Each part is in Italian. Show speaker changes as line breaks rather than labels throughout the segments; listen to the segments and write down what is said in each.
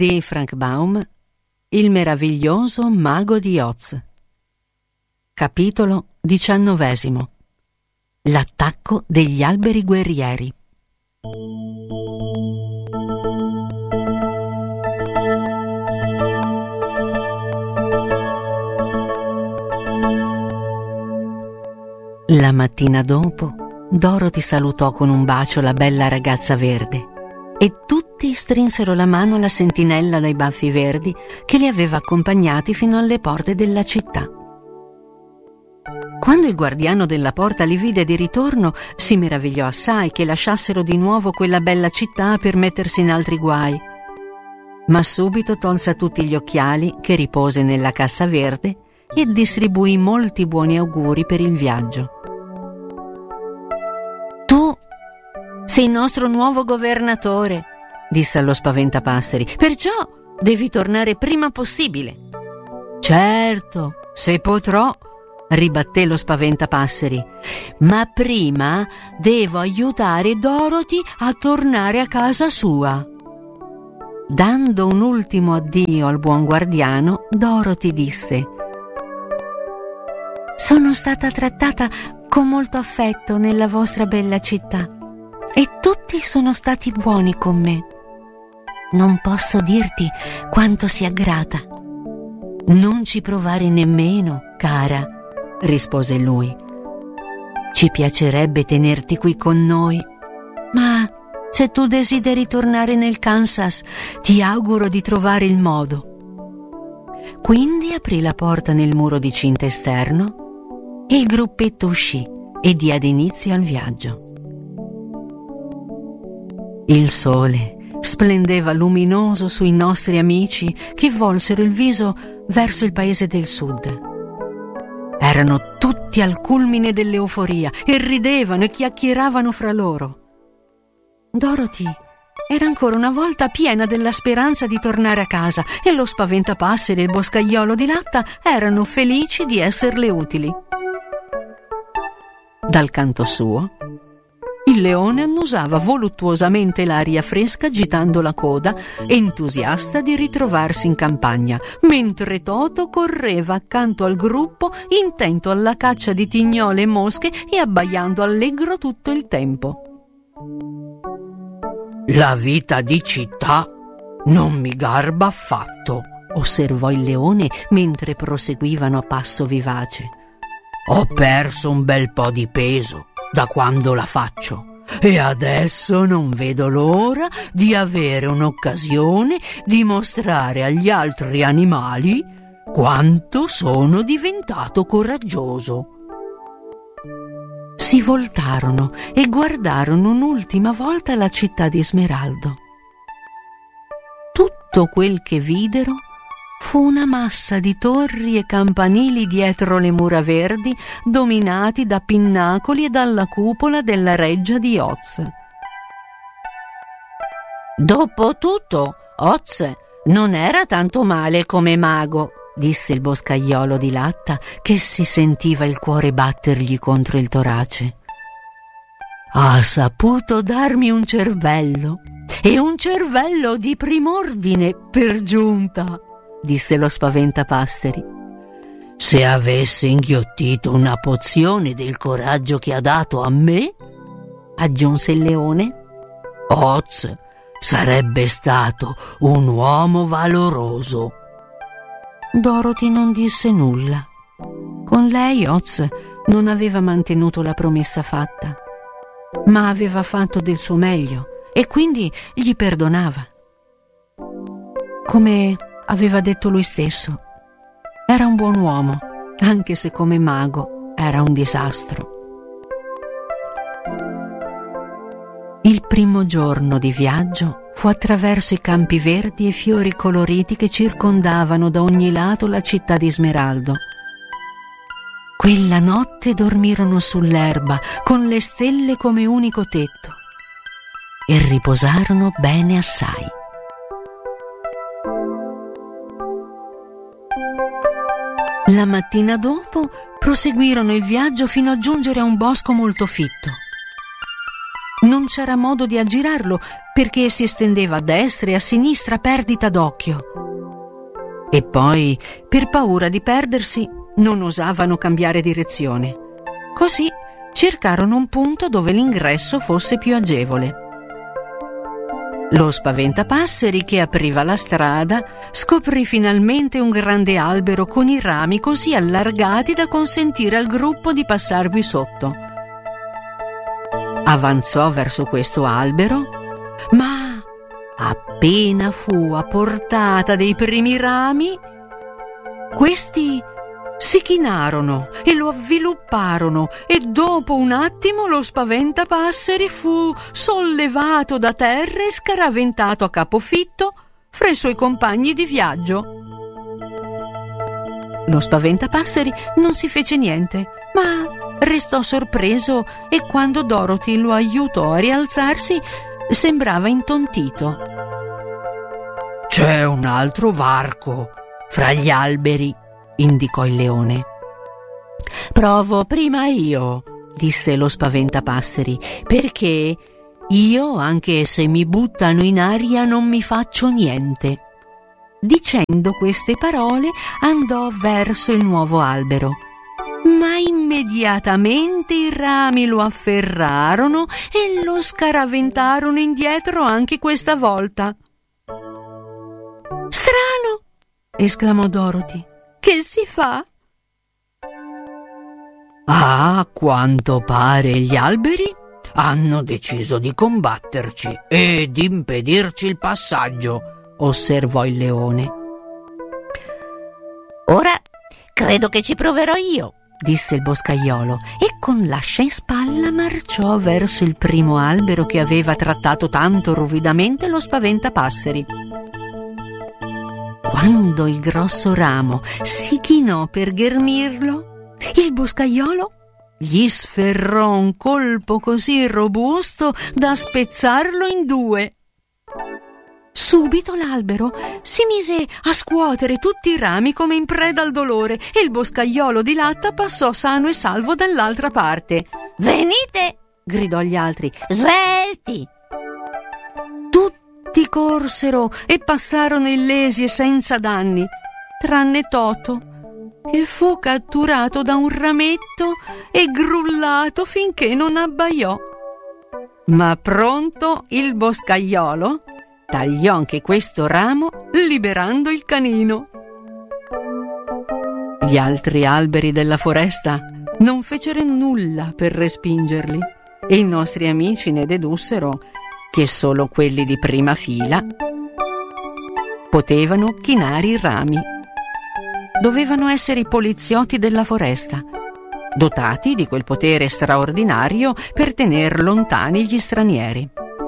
di Frank Baum, Il meraviglioso mago di Oz. Capitolo 19. L'attacco degli alberi guerrieri. La mattina dopo, Dorothy salutò con un bacio la bella ragazza verde e tutti strinsero la mano alla sentinella dai baffi verdi che li aveva accompagnati fino alle porte della città. Quando il guardiano della porta li vide di ritorno, si meravigliò assai che lasciassero di nuovo quella bella città per mettersi in altri guai, ma subito tolse a tutti gli occhiali che ripose nella cassa verde e distribuì molti buoni auguri per il viaggio. «Tu sei il nostro nuovo governatore», disse allo Spaventapasseri, «perciò devi tornare prima possibile». «Certo, se potrò», ribatté lo Spaventapasseri, «ma prima devo aiutare Dorothy a tornare a casa sua». Dando un ultimo addio al buon guardiano, Dorothy disse: «Sono stata trattata con molto affetto nella vostra bella città e tutti sono stati buoni con me. Non posso dirti quanto sia grata». «Non ci provare nemmeno, cara», rispose lui. «Ci piacerebbe tenerti qui con noi, ma se tu desideri tornare nel Kansas, ti auguro di trovare il modo». Quindi aprì la porta nel muro di cinta esterno e il gruppetto uscì e diede inizio al viaggio. Il sole splendeva luminoso sui nostri amici che volsero il viso verso il paese del sud. Erano tutti al culmine dell'euforia e ridevano e chiacchieravano fra loro. Dorothy era ancora una volta piena della speranza di tornare a casa e lo Spaventapasseri e il boscaiolo di latta erano felici di esserle utili. Dal canto suo, il leone annusava voluttuosamente l'aria fresca agitando la coda, entusiasta di ritrovarsi in campagna, mentre Toto correva accanto al gruppo intento alla caccia di tignole e mosche e abbaiando allegro tutto il tempo. «La vita di città non mi garba affatto», osservò il leone mentre proseguivano a passo vivace. «Ho perso un bel po' di peso da quando la faccio e adesso non vedo l'ora di avere un'occasione di mostrare agli altri animali quanto sono diventato coraggioso». Si voltarono e guardarono un'ultima volta la città di Smeraldo. Tutto quel che videro fu una massa di torri e campanili dietro le mura verdi, dominati da pinnacoli e dalla cupola della reggia di Oz. «Dopotutto, Oz non era tanto male come mago», disse il boscaiolo di latta, che si sentiva il cuore battergli contro il torace. «Ha saputo darmi un cervello, e un cervello di prim'ordine per giunta», disse lo Spaventapasseri. «Se avesse inghiottito una pozione del coraggio che ha dato a me», aggiunse il leone, «Oz sarebbe stato un uomo valoroso». Dorothy non disse nulla. Con lei Oz non aveva mantenuto la promessa fatta, ma aveva fatto del suo meglio e quindi gli perdonava. Come aveva detto lui stesso, era un buon uomo, anche se come mago era un disastro. Il primo giorno di viaggio fu attraverso i campi verdi e fiori coloriti che circondavano da ogni lato la città di Smeraldo. Quella notte dormirono sull'erba con le stelle come unico tetto e riposarono bene assai. La mattina dopo proseguirono il viaggio fino a giungere a un bosco molto fitto. Non c'era modo di aggirarlo perché si estendeva a destra e a sinistra a perdita d'occhio. E poi, per paura di perdersi, non osavano cambiare direzione. Così cercarono un punto dove l'ingresso fosse più agevole. Lo spaventapasseri che apriva la strada scoprì finalmente un grande albero con i rami così allargati da consentire al gruppo di passarvi sotto. Avanzò verso questo albero, ma appena fu a portata dei primi rami, questi si chinarono e lo avvilupparono, e dopo un attimo lo spaventapasseri fu sollevato da terra e scaraventato a capofitto fra i suoi compagni di viaggio. Lo spaventapasseri non si fece niente, ma restò sorpreso, e quando Dorothy lo aiutò a rialzarsi sembrava intontito.
«C'è un altro varco fra gli alberi», indicò il leone.
«Provo prima io», disse lo spaventapasseri, «perché io, anche se mi buttano in aria, non mi faccio niente». Dicendo queste parole andò verso il nuovo albero, ma immediatamente i rami lo afferrarono e lo scaraventarono indietro anche questa volta. «Strano!» esclamò Dorothy. «Che si fa?»
«A quanto pare gli alberi hanno deciso di combatterci e di impedirci il passaggio», osservò il leone.
«Ora credo che ci proverò io», disse il boscaiolo, e con l'ascia in spalla marciò verso il primo albero che aveva trattato tanto ruvidamente lo spaventapasseri. Quando il grosso ramo si chinò per ghermirlo, il boscaiolo gli sferrò un colpo così robusto da spezzarlo in due. Subito l'albero si mise a scuotere tutti i rami come in preda al dolore, e il boscaiolo di latta passò sano e salvo dall'altra parte. «Venite!» gridò gli altri. «Svelti!» Tutti corsero e passarono illesi e senza danni, tranne Toto, che fu catturato da un rametto e grullato finché non abbaiò. Ma pronto il boscaiolo tagliò anche questo ramo, liberando il canino. Gli altri alberi della foresta non fecero nulla per respingerli, e i nostri amici ne dedussero che solo quelli di prima fila potevano chinare i rami. Dovevano essere i poliziotti della foresta, dotati di quel potere straordinario per tener lontani gli stranieri.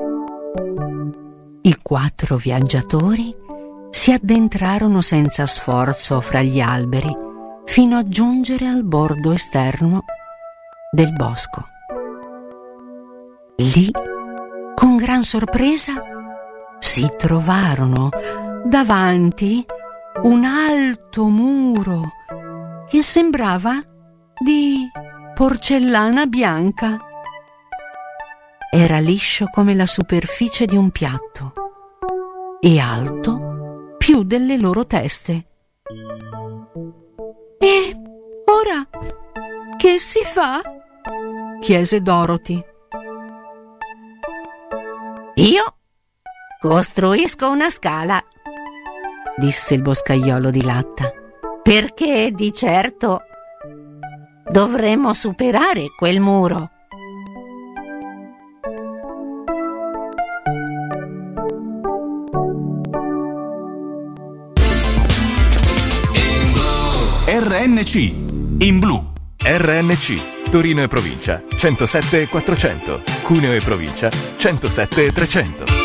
I 4 viaggiatori si addentrarono senza sforzo fra gli alberi fino a giungere al bordo esterno del bosco. Lì, con gran sorpresa, si trovarono davanti un alto muro che sembrava di porcellana bianca. Era liscio come la superficie di un piatto e alto più delle loro teste. «E ora che si fa?» chiese Dorothy. «Io costruisco una scala», disse il boscaiolo di latta, «perché di certo dovremmo superare quel muro».
RNC in blu.
RNC Torino e provincia 107 400, Cuneo e provincia 107 300.